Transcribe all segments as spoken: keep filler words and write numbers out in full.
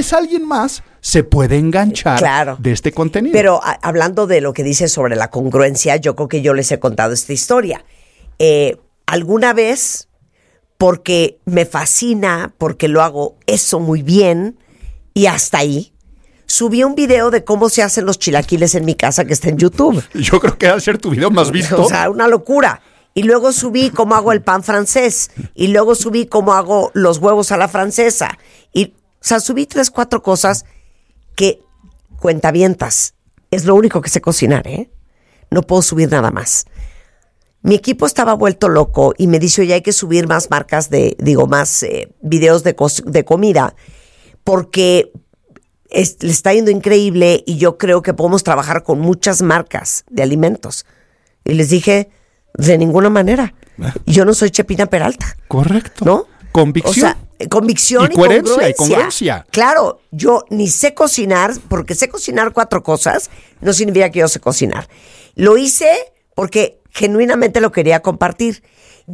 vez alguien más se puede enganchar claro. de este contenido. Pero a, hablando de lo que dices sobre la congruencia, yo creo que yo les he contado esta historia. Eh, alguna vez, porque me fascina, porque lo hago eso muy bien, y hasta ahí, subí un video de cómo se hacen los chilaquiles en mi casa que está en YouTube. Yo creo que va a ser tu video más visto. O sea, una locura. Y luego subí cómo hago el pan francés. Y luego subí cómo hago los huevos a la francesa. Y, o sea, subí tres, cuatro cosas que, cuentavientas, es lo único que sé cocinar, ¿eh? No puedo subir nada más. Mi equipo estaba vuelto loco y me dice, oye, hay que subir más marcas de, digo, más eh, videos de, co- de comida, porque es, le está yendo increíble y yo creo que podemos trabajar con muchas marcas de alimentos. Y les dije, de ninguna manera. Yo no soy Chepina Peralta. Correcto. ¿No? Convicción. O sea, convicción y, y coherencia, congruencia. y congruencia. Claro, yo ni sé cocinar, porque sé cocinar cuatro cosas, no significa que yo sé cocinar. Lo hice porque genuinamente lo quería compartir.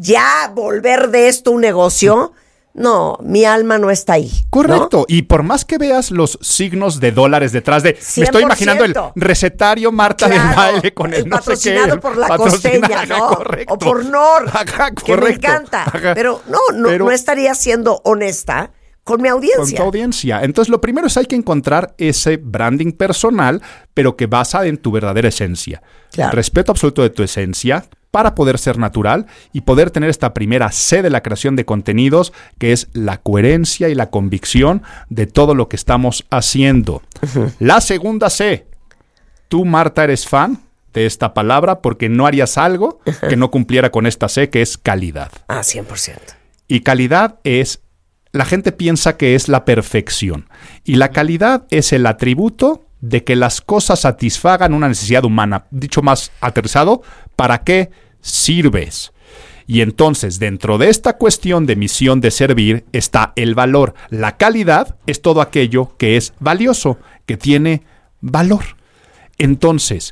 Ya volver de esto un negocio, no, mi alma no está ahí. Correcto. ¿No? Y por más que veas los signos de dólares detrás de... cien por ciento. Me estoy imaginando el recetario Marta Claro, del baile con el, el no sé qué. patrocinado el por la patrocina- costeña, Ajá, ¿no? correcto. O por Nor, Ajá, que correcto. me encanta. Ajá. Pero no, no, Pero- no estaría siendo honesta con mi Con audiencia. tu audiencia. Entonces, lo primero es hay que encontrar ese branding personal, pero que basa en tu verdadera esencia. Claro. Respeto absoluto de tu esencia para poder ser natural y poder tener esta primera C de la creación de contenidos, que es la coherencia y la convicción de todo lo que estamos haciendo. Uh-huh. La segunda C. Tú, Marta, eres fan de esta palabra porque no harías algo uh-huh. que no cumpliera con esta C, que es calidad. Ah, cien por ciento. Y calidad es... La gente piensa que es la perfección. Y la calidad es el atributo de que las cosas satisfagan una necesidad humana. Dicho más aterrizado, ¿para qué sirves? Y entonces, dentro de esta cuestión de misión de servir, está el valor. La calidad es todo aquello que es valioso, que tiene valor. Entonces,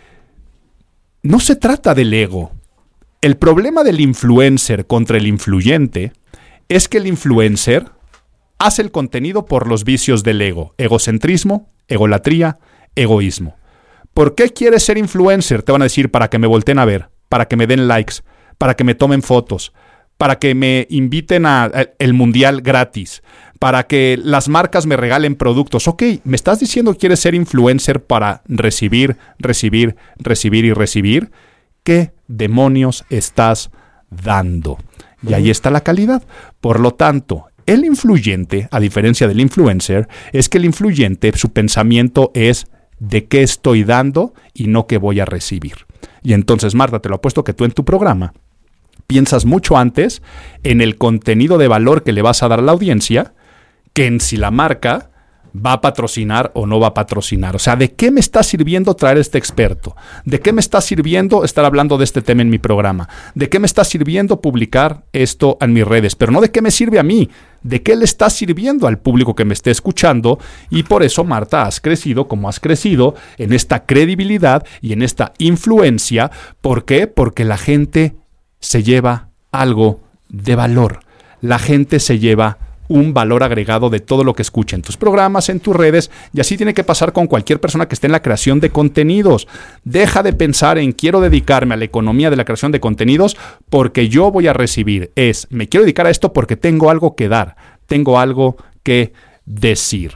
no se trata del ego. El problema del influencer contra el influyente es que el influencer hace el contenido por los vicios del ego. Egocentrismo, egolatría, egoísmo. ¿Por qué quieres ser influencer? Te van a decir, para que me volteen a ver, para que me den likes, para que me tomen fotos, para que me inviten al mundial gratis, para que las marcas me regalen productos. Ok, me estás diciendo que quieres ser influencer para recibir, recibir, recibir y recibir. ¿Qué demonios estás dando? Y ahí está la calidad. Por lo tanto, el influyente, a diferencia del influencer, es que el influyente, su pensamiento es de qué estoy dando y no qué voy a recibir. Y entonces, Marta, te lo apuesto que tú en tu programa piensas mucho antes en el contenido de valor que le vas a dar a la audiencia que en si la marca va a patrocinar o no va a patrocinar. O sea, ¿de qué me está sirviendo traer este experto? ¿De qué me está sirviendo estar hablando de este tema en mi programa? ¿De qué me está sirviendo publicar esto en mis redes? Pero no de qué me sirve a mí, de qué le está sirviendo al público que me esté escuchando. Y por eso, Marta, has crecido como has crecido en esta credibilidad y en esta influencia. ¿Por qué? Porque la gente se lleva algo de valor. La gente se lleva un valor agregado de todo lo que escucha en tus programas, en tus redes, y así tiene que pasar con cualquier persona que esté en la creación de contenidos. Deja de pensar en quiero dedicarme a la economía de la creación de contenidos porque yo voy a recibir. Es, me quiero dedicar a esto porque tengo algo que dar, tengo algo que decir.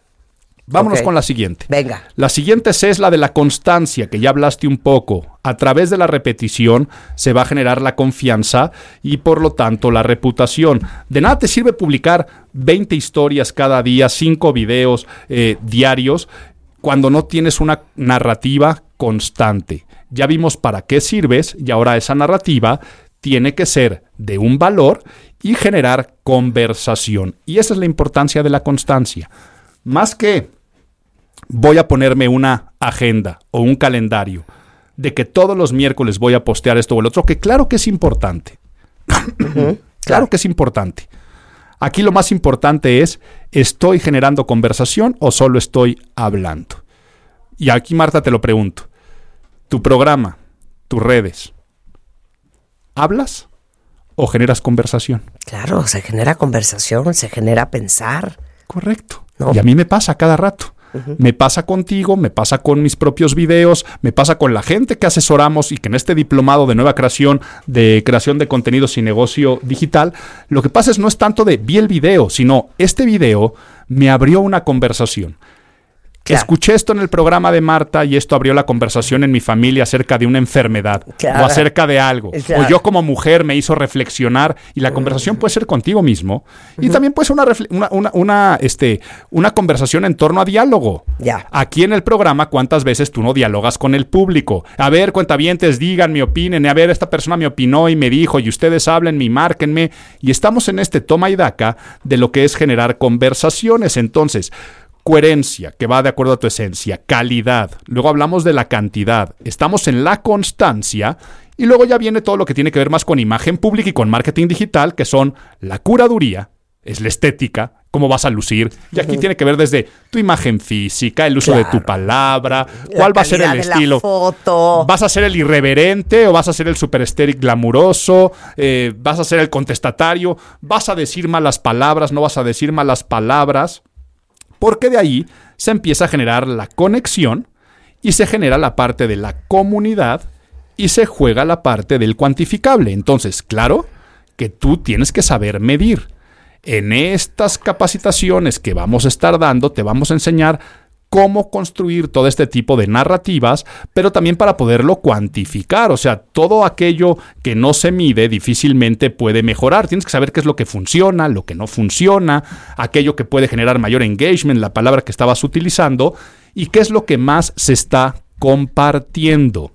Vámonos okay. con la siguiente. Venga. La siguiente C es la de la constancia, que ya hablaste un poco. A través de la repetición se va a generar la confianza y por lo tanto la reputación. De nada te sirve publicar veinte historias cada día, cinco videos eh, diarios, cuando no tienes una narrativa constante. Ya vimos para qué sirves y ahora esa narrativa tiene que ser de un valor y generar conversación. Y esa es la importancia de la constancia. Más que voy a ponerme una agenda o un calendario de que todos los miércoles voy a postear esto o el otro, que claro que es importante. Uh-huh. Claro que es importante. Aquí lo más importante es, ¿estoy generando conversación o solo estoy hablando? Y aquí, Marta, te lo pregunto. ¿Tu programa, tus redes, hablas o generas conversación? Claro, se genera conversación, se genera pensar. Correcto. No. Y a mí me pasa cada rato. Uh-huh. Me pasa contigo, me pasa con mis propios videos, me pasa con la gente que asesoramos y que en este diplomado de nueva creación, de creación de contenidos y negocio digital, lo que pasa es no es tanto de vi el video, sino este video me abrió una conversación. Claro. Escuché esto en el programa de Marta y esto abrió la conversación en mi familia acerca de una enfermedad, claro, o acerca de algo. Claro. O yo como mujer me hizo reflexionar y la conversación puede ser contigo mismo. Uh-huh. Y también puede ser una, una, una, una, este, una conversación en torno a diálogo. Yeah. Aquí en el programa, ¿cuántas veces tú no dialogas con el público? A ver, cuentavientes, digan, opinen. A ver, esta persona me opinó y me dijo y ustedes hablen, y márquenme. Y estamos en este toma y daca de lo que es generar conversaciones. Entonces, coherencia, que va de acuerdo a tu esencia, calidad, luego hablamos de la cantidad, estamos en la constancia y luego ya viene todo lo que tiene que ver más con imagen pública y con marketing digital, que son la curaduría, es la estética, cómo vas a lucir, y aquí uh-huh. tiene que ver desde tu imagen física, el uso claro. de tu palabra, cuál va a ser el estilo, foto. ¿Vas a ser el irreverente o vas a ser el super estéril glamuroso? Eh, ¿Vas a ser el contestatario? ¿Vas a decir malas palabras? ¿No vas a decir malas palabras? Porque de ahí se empieza a generar la conexión y se genera la parte de la comunidad y se juega la parte del cuantificable. Entonces, claro que tú tienes que saber medir. En estas capacitaciones que vamos a estar dando, te vamos a enseñar cómo construir todo este tipo de narrativas, pero también para poderlo cuantificar. O sea, todo aquello que no se mide difícilmente puede mejorar. Tienes que saber qué es lo que funciona, lo que no funciona, aquello que puede generar mayor engagement, la palabra que estabas utilizando, y qué es lo que más se está compartiendo.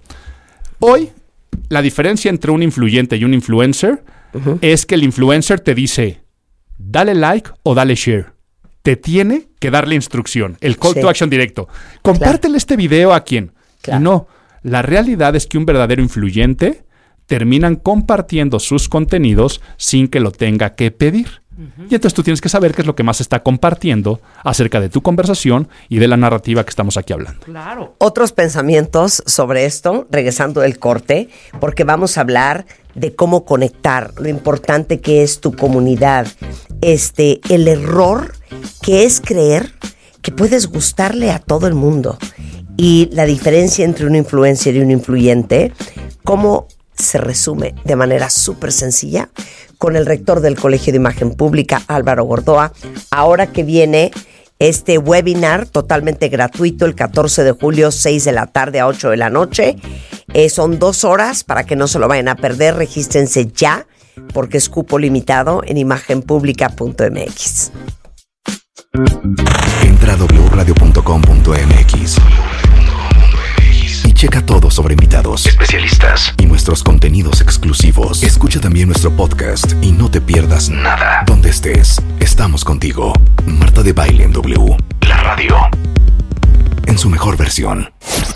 Hoy, la diferencia entre un influyente y un influencer uh-huh. es que el influencer te dice, dale like o dale share. Te tiene que darle instrucción, el call sí. to action directo. Compártele claro. este video a quien. Claro. No, la realidad es que un verdadero influyente terminan compartiendo sus contenidos sin que lo tenga que pedir. Uh-huh. Y entonces tú tienes que saber qué es lo que más se está compartiendo acerca de tu conversación y de la narrativa que estamos aquí hablando. Claro. Otros pensamientos sobre esto, regresando del corte, porque vamos a hablar de cómo conectar, lo importante que es tu comunidad, este, el error que es creer que puedes gustarle a todo el mundo y la diferencia entre un influencer y un influyente, cómo se resume de manera súper sencilla con el rector del Colegio de Imagen Pública, Álvaro Gordoa, ahora que viene este webinar totalmente gratuito el catorce de julio, seis de la tarde a ocho de la noche. Eh, son dos horas para que no se lo vayan a perder. Regístrense ya porque es cupo limitado en imagen pública punto m x. Entra a doble u radio punto com punto m x y checa todo sobre invitados, especialistas y nuestros contenidos exclusivos. Escucha también nuestro podcast y no te pierdas nada. Donde estés, estamos contigo. Marta de Baile en W, la radio, en su mejor versión.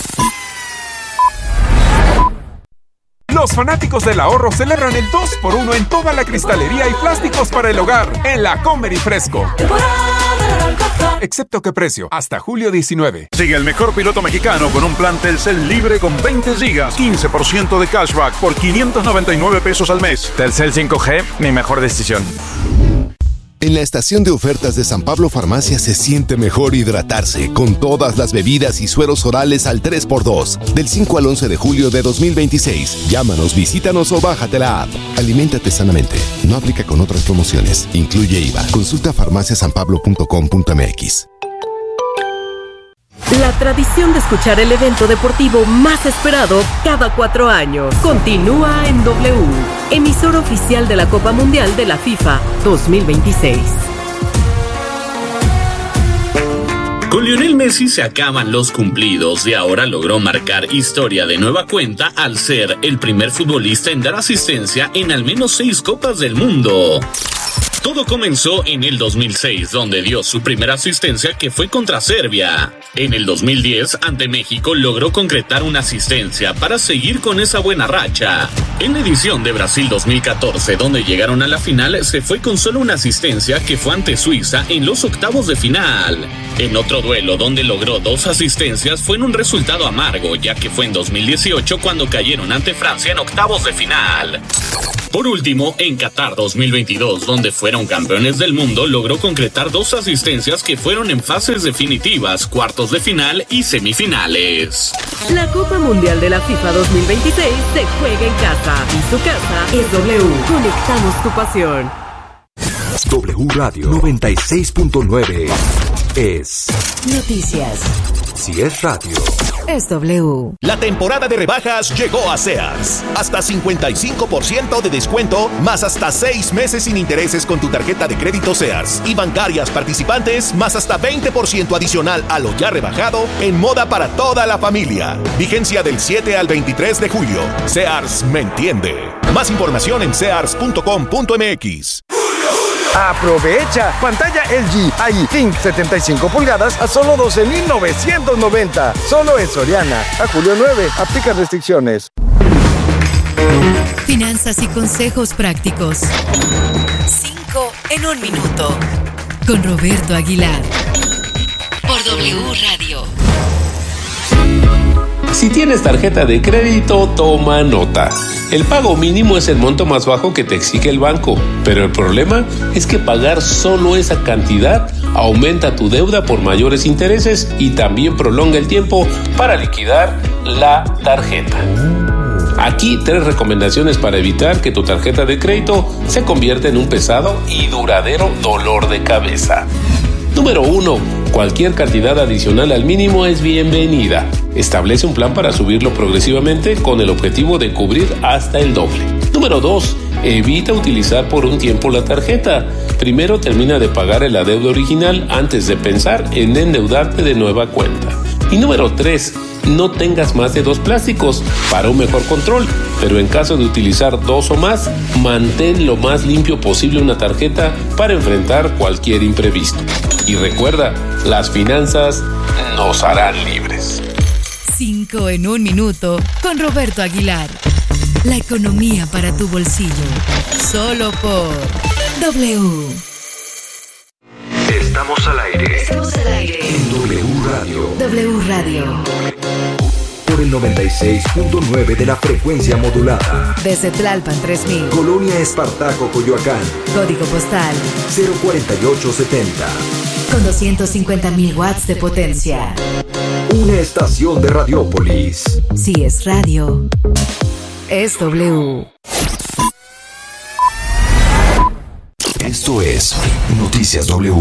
Los fanáticos del ahorro celebran el dos por uno en toda la cristalería y plásticos para el hogar en la Comer y Fresco. Excepto que precio, hasta julio diecinueve. Sigue el mejor piloto mexicano con un plan Telcel libre con veinte gigas, quince por ciento de cashback por quinientos noventa y nueve pesos al mes. Telcel cinco G, mi mejor decisión. En la estación de ofertas de San Pablo Farmacia se siente mejor hidratarse con todas las bebidas y sueros orales al tres por dos. Del cinco al once de julio de dos mil veintiséis. Llámanos, visítanos o bájate la app. Aliméntate sanamente. No aplica con otras promociones. Incluye I V A. Consulta farmacia san pablo punto com punto m x. La tradición de escuchar el evento deportivo más esperado cada cuatro años continúa en W, emisor oficial de la Copa Mundial de la FIFA dos mil veintiséis. Con Lionel Messi se acaban los cumplidos y ahora logró marcar historia de nueva cuenta al ser el primer futbolista en dar asistencia en al menos seis Copas del Mundo. Todo comenzó en el dos mil seis, donde dio su primera asistencia que fue contra Serbia. En el dos mil diez, ante México, logró concretar una asistencia para seguir con esa buena racha. En la edición de Brasil dos mil catorce, donde llegaron a la final, se fue con solo una asistencia que fue ante Suiza en los octavos de final. En otro duelo donde logró dos asistencias fue en un resultado amargo, ya que fue en dos mil dieciocho cuando cayeron ante Francia en octavos de final. Por último, en Qatar dos mil veintidós, donde fueron campeones del mundo, logró concretar dos asistencias que fueron en fases definitivas, cuartos de final y semifinales. La Copa Mundial de la FIFA dos mil veintiséis se juega en casa y su casa es W. Conectamos tu pasión. W Radio noventa y seis punto nueve es Noticias. Si es radio, es W. La temporada de rebajas llegó a Sears. Hasta cincuenta y cinco por ciento de descuento, más hasta seis meses sin intereses con tu tarjeta de crédito Sears. Y bancarias participantes, más hasta veinte por ciento adicional a lo ya rebajado en moda para toda la familia. Vigencia del siete al veintitrés de julio. Sears me entiende. Más información en sears punto com punto m x. ¡Aprovecha! Pantalla L G I Think setenta y cinco pulgadas a solo doce mil novecientos noventa. Solo en Soriana. A julio nueve. Aplica restricciones. Finanzas y consejos prácticos. Cinco en un minuto. Con Roberto Aguilar. Por W Radio. Si tienes tarjeta de crédito, toma nota. El pago mínimo es el monto más bajo que te exige el banco, pero el problema es que pagar solo esa cantidad aumenta tu deuda por mayores intereses y también prolonga el tiempo para liquidar la tarjeta. Aquí tres recomendaciones para evitar que tu tarjeta de crédito se convierta en un pesado y duradero dolor de cabeza. Número uno. Cualquier cantidad adicional al mínimo es bienvenida. Establece un plan para subirlo progresivamente con el objetivo de cubrir hasta el doble. Número dos. Evita utilizar por un tiempo la tarjeta. Primero termina de pagar el adeudo original antes de pensar en endeudarte de nueva cuenta. Y número tres. No tengas más de dos plásticos para un mejor control, pero en caso de utilizar dos o más, mantén lo más limpio posible una tarjeta para enfrentar cualquier imprevisto. Y recuerda, las finanzas nos harán libres. Cinco en un minuto con Roberto Aguilar. La economía para tu bolsillo. Solo por W. Estamos al aire. Estamos al aire. En W Radio. W Radio. Por el noventa y seis punto nueve de la frecuencia modulada. Desde Tlalpan tres mil. Colonia Espartaco, Coyoacán. Código postal cero cuarenta y ocho setenta. Con doscientos cincuenta mil watts de potencia. Una estación de Radiópolis. Si es radio, es W. Esto es Noticias W.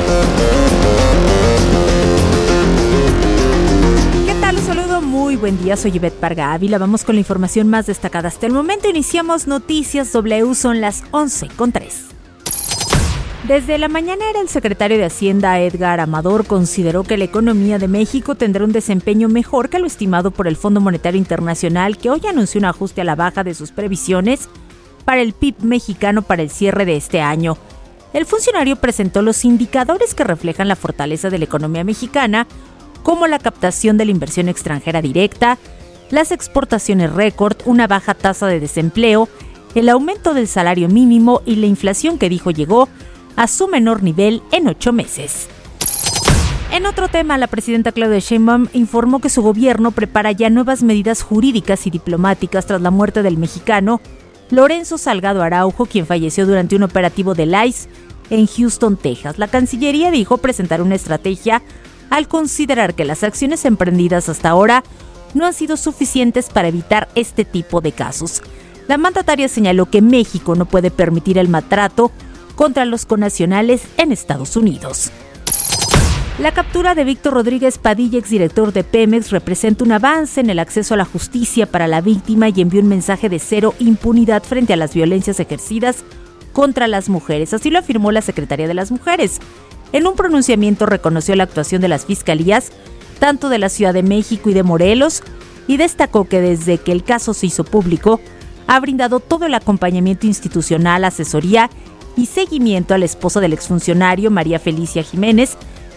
¿Qué tal? Un saludo, muy buen día. Soy Ivette Parga Ávila. Vamos con la información más destacada hasta el momento. Iniciamos Noticias W, son las once con tres. Desde la mañanera, el secretario de Hacienda, Edgar Amador, consideró que la economía de México tendrá un desempeño mejor que lo estimado por el Fondo Monetario Internacional, que hoy anunció un ajuste a la baja de sus previsiones para el P I B mexicano para el cierre de este año. El funcionario presentó los indicadores que reflejan la fortaleza de la economía mexicana, como la captación de la inversión extranjera directa, las exportaciones récord, una baja tasa de desempleo, el aumento del salario mínimo y la inflación que dijo llegó a su menor nivel en ocho meses. En otro tema, la presidenta Claudia Sheinbaum informó que su gobierno prepara ya nuevas medidas jurídicas y diplomáticas tras la muerte del mexicano Lorenzo Salgado Araujo, quien falleció durante un operativo del I C E en Houston, Texas. La Cancillería dijo presentar una estrategia al considerar que las acciones emprendidas hasta ahora no han sido suficientes para evitar este tipo de casos. La mandataria señaló que México no puede permitir el maltrato contra los connacionales en Estados Unidos. La captura de Víctor Rodríguez Padilla, exdirector de Pemex, representa un avance en el acceso a la justicia para la víctima y envió un mensaje de cero impunidad frente a las violencias ejercidas contra las mujeres. Así lo afirmó la Secretaría de las Mujeres. En un pronunciamiento reconoció la actuación de las fiscalías, tanto de la Ciudad de México y de Morelos, y destacó que desde que el caso se hizo público, ha brindado todo el acompañamiento institucional, asesoría y seguimiento a la esposa del exfuncionario, María Felicia Jiménez,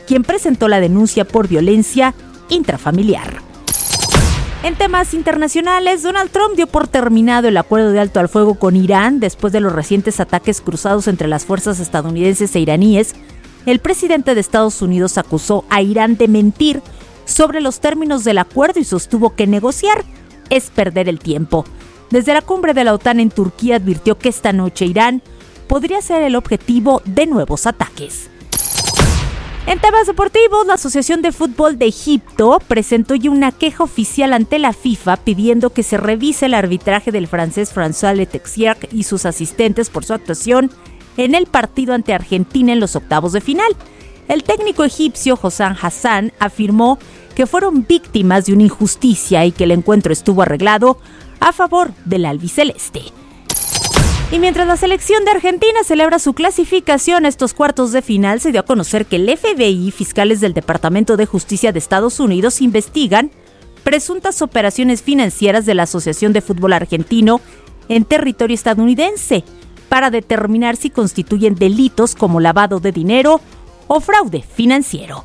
quien presentó la denuncia por violencia intrafamiliar. En temas internacionales, Donald Trump dio por terminado el acuerdo de alto al fuego con Irán después de los recientes ataques cruzados entre las fuerzas estadounidenses e iraníes. El presidente de Estados Unidos acusó a Irán de mentir sobre los términos del acuerdo y sostuvo que negociar es perder el tiempo. Desde la cumbre de la OTAN en Turquía advirtió que esta noche Irán podría ser el objetivo de nuevos ataques. En temas deportivos, la Asociación de Fútbol de Egipto presentó ya una queja oficial ante la FIFA pidiendo que se revise el arbitraje del francés François Letexier y sus asistentes por su actuación en el partido ante Argentina en los octavos de final. El técnico egipcio Hossam Hassan afirmó que fueron víctimas de una injusticia y que el encuentro estuvo arreglado a favor del albiceleste. Y mientras la selección de Argentina celebra su clasificación a estos cuartos de final, se dio a conocer que el F B I y fiscales del Departamento de Justicia de Estados Unidos investigan presuntas operaciones financieras de la Asociación de Fútbol Argentino en territorio estadounidense para determinar si constituyen delitos como lavado de dinero o fraude financiero.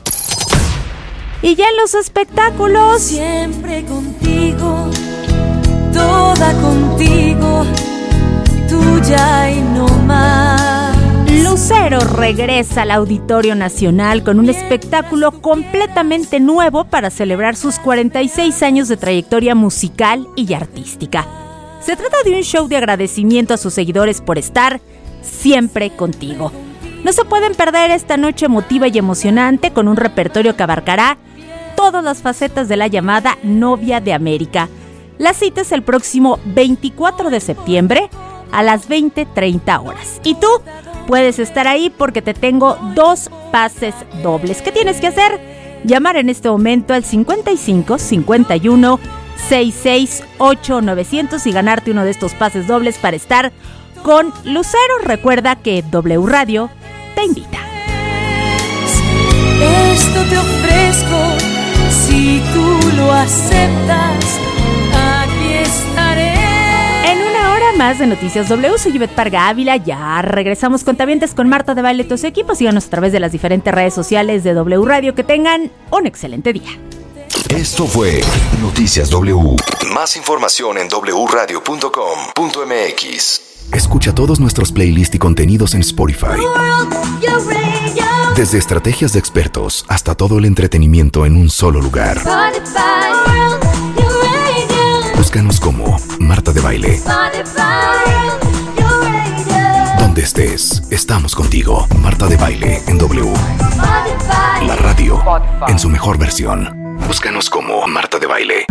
Y ya en los espectáculos... Siempre contigo, toda contigo, tuya y no más. Lucero regresa al Auditorio Nacional con un espectáculo completamente nuevo para celebrar sus cuarenta y seis años de trayectoria musical y artística. Se trata de un show de agradecimiento a sus seguidores por estar siempre contigo. No se pueden perder esta noche emotiva y emocionante con un repertorio que abarcará todas las facetas de la llamada Novia de América. La cita es el próximo veinticuatro de septiembre a las veinte treinta horas. Y tú puedes estar ahí porque te tengo dos pases dobles. ¿Qué tienes que hacer? Llamar en este momento al cincuenta y cinco, cincuenta y uno, sesenta y seis, ocho novecientos y ganarte uno de estos pases dobles para estar con Lucero. Recuerda que W Radio te invita. Esto te ofrezco, si tú lo aceptas, aquí estaré. En una hora más de Noticias W, soy Ivette Parga Ávila. Ya regresamos con Tavientes con Marta de Baile y todo su equipo. Síganos a través de las diferentes redes sociales de W Radio. Que tengan un excelente día. Esto fue Noticias W. Más información en doble u radio punto com punto m x. Escucha todos nuestros playlists y contenidos en Spotify. Desde estrategias de expertos hasta todo el entretenimiento en un solo lugar. Búscanos como Marta de Baile. Donde estés, estamos contigo. Marta de Baile en W. La radio en su mejor versión. Búscanos como Marta de Baile.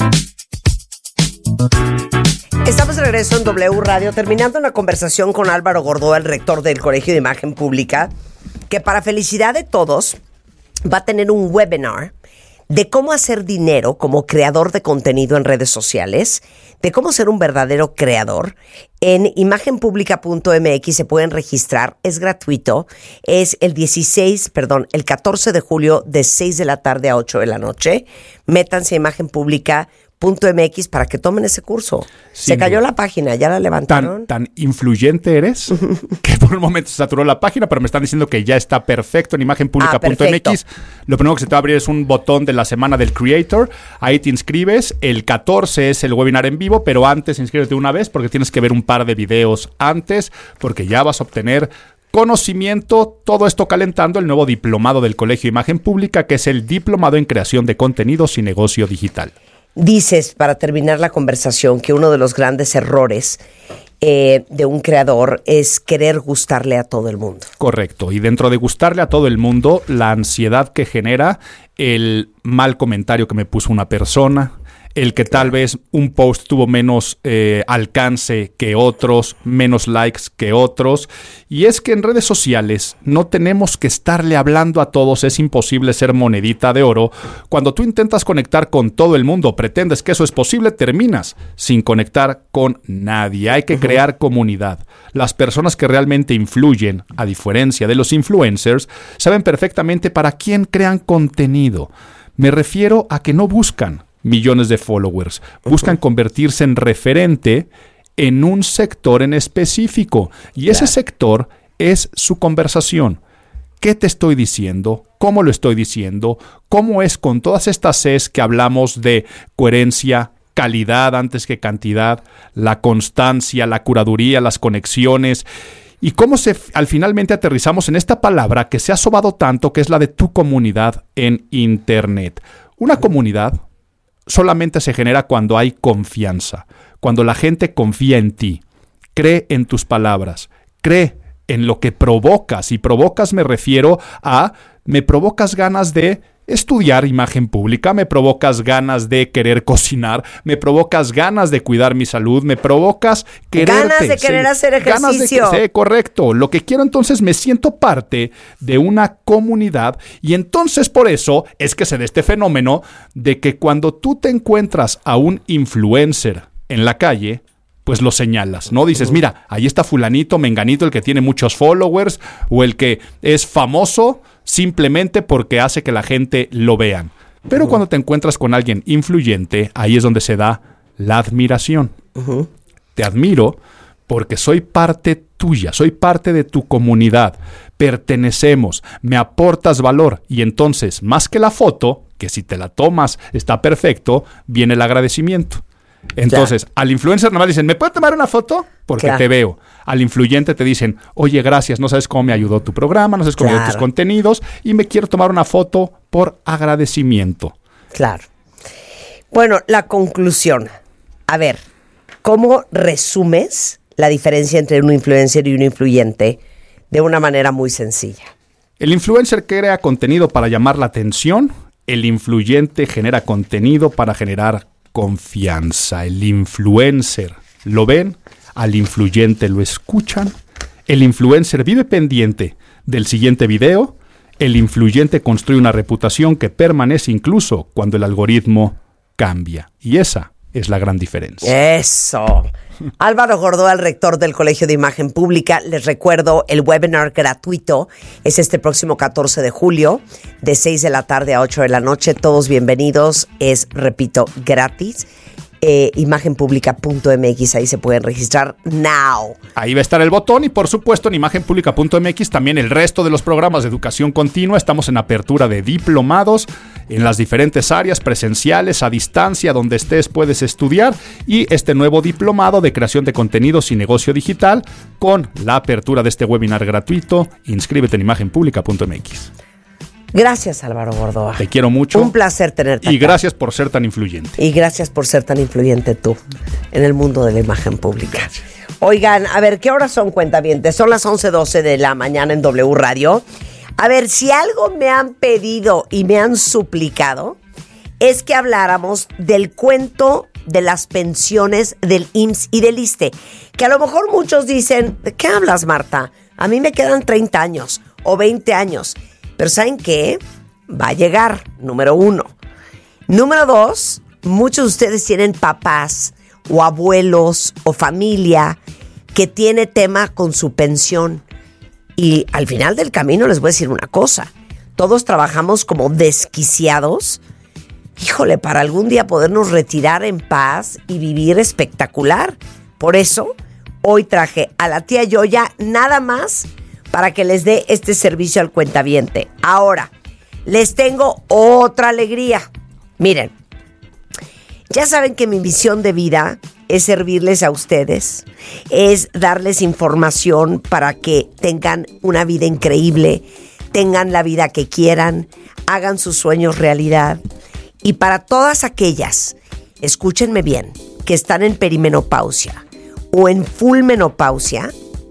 Estamos de regreso en W Radio, terminando una conversación con Álvaro Gordoa, el rector del Colegio de Imagen Pública, que para felicidad de todos va a tener un webinar de cómo hacer dinero como creador de contenido en redes sociales, de cómo ser un verdadero creador. En imagen pública punto m x se pueden registrar, es gratuito, es el dieciséis, perdón, el catorce de julio de seis de la tarde a ocho de la noche. Métanse a imagen pública punto m x para que tomen ese curso. Sin se cayó duda. La página, ya la levantaron. Tan, tan influyente eres que por un momento se saturó la página, pero me están diciendo que ya está perfecto en imagen pública punto m x. Ah, lo primero que se te va a abrir es un botón de la semana del Creator. Ahí te inscribes. El catorce es el webinar en vivo, pero antes inscríbete una vez porque tienes que ver un par de videos antes, porque ya vas a obtener conocimiento, todo esto calentando el nuevo diplomado del Colegio de Imagen Pública, que es el Diplomado en Creación de Contenidos y Negocio Digital. Dices, para terminar la conversación, que uno de los grandes errores eh, de un creador es querer gustarle a todo el mundo. Correcto. Y dentro de gustarle a todo el mundo, la ansiedad que genera el mal comentario que me puso una persona, el que tal vez un post tuvo menos eh, alcance que otros, menos likes que otros. Y es que en redes sociales no tenemos que estarle hablando a todos, es imposible ser monedita de oro. Cuando tú intentas conectar con todo el mundo, pretendes que eso es posible, terminas sin conectar con nadie. Hay que uh-huh. crear comunidad. Las personas que realmente influyen, a diferencia de los influencers, saben perfectamente para quién crean contenido. Me refiero a que no buscan millones de followers, buscan convertirse en referente en un sector en específico, y ese sector es su conversación. ¿Qué te estoy diciendo? ¿Cómo lo estoy diciendo? ¿Cómo es con todas estas Cs que hablamos de coherencia, calidad antes que cantidad, la constancia, la curaduría, las conexiones? Y cómo se, al finalmente aterrizamos en esta palabra que se ha sobado tanto, que es la de tu comunidad en Internet. Una comunidad solamente se genera cuando hay confianza, cuando la gente confía en ti, cree en tus palabras, cree en lo que provocas. Y provocas me refiero a, me provocas ganas de estudiar imagen pública, me provocas ganas de querer cocinar, me provocas ganas de cuidar mi salud, me provocas quererte. Ganas de querer sí, hacer ejercicio. Ganas de, sí, correcto. Lo que quiero entonces, me siento parte de una comunidad y entonces por eso es que se da este fenómeno de que cuando tú te encuentras a un influencer en la calle, pues lo señalas, ¿no? Dices, mira, ahí está fulanito, menganito, el que tiene muchos followers o el que es famoso simplemente porque hace que la gente lo vean. Pero uh-huh. cuando te encuentras con alguien influyente, ahí es donde se da la admiración. Uh-huh. Te admiro porque soy parte tuya, soy parte de tu comunidad, pertenecemos, me aportas valor y entonces, más que la foto, que si te la tomas está perfecto, viene el agradecimiento. Entonces, claro. Al influencer nada más dicen, ¿me puedes tomar una foto? Porque claro. te veo. Al influyente te dicen, oye, gracias, no sabes cómo me ayudó tu programa, no sabes cómo claro. me ayudó tus contenidos y me quiero tomar una foto por agradecimiento. Claro. Bueno, la conclusión. A ver, ¿cómo resumes la diferencia entre un influencer y un influyente de una manera muy sencilla? El influencer crea contenido para llamar la atención, el influyente genera contenido para generar confianza. El influencer lo ven, al influyente lo escuchan, el influencer vive pendiente del siguiente video, el influyente construye una reputación que permanece incluso cuando el algoritmo cambia. Y esa es la gran diferencia. ¡Eso! Álvaro Gordoa, el rector del Colegio de Imagen Pública. Les recuerdo, el webinar gratuito es este próximo catorce de julio, de seis de la tarde a ocho de la noche. Todos bienvenidos. Es, repito, gratis. Eh, imagen pública punto m x, ahí se pueden registrar now. Ahí va a estar el botón y por supuesto en imagen pública punto m x también el resto de los programas de educación continua. Estamos en apertura de diplomados en las diferentes áreas, presenciales, a distancia, donde estés puedes estudiar, y este nuevo diplomado de creación de contenidos y negocio digital con la apertura de este webinar gratuito. Inscríbete en imagen pública punto m x. Gracias, Álvaro Gordoa. Te quiero mucho. Un placer tenerte Y acá. gracias por ser tan influyente. Y gracias por ser tan influyente tú en el mundo de la imagen pública. Gracias. Oigan, a ver, ¿qué horas son, cuentavientes? Son las once doce de la mañana en W Radio. A ver, si algo me han pedido y me han suplicado es que habláramos del cuento de las pensiones del I M S S y del ISSSTE. Que a lo mejor muchos dicen, ¿de qué hablas, Marta? A mí me quedan treinta años o veinte años. Pero ¿saben qué? Va a llegar, número uno. Número dos, muchos de ustedes tienen papás o abuelos o familia que tiene tema con su pensión. Y al final del camino les voy a decir una cosa. Todos trabajamos como desquiciados. Híjole, para algún día podernos retirar en paz y vivir espectacular. Por eso, hoy traje a la tía Yoya nada más para que les dé este servicio al cuentaviente. Ahora, les tengo otra alegría. Miren, ya saben que mi misión de vida es servirles a ustedes, es darles información para que tengan una vida increíble, tengan la vida que quieran, hagan sus sueños realidad. Y para todas aquellas, escúchenme bien, que están en perimenopausia o en full menopausia,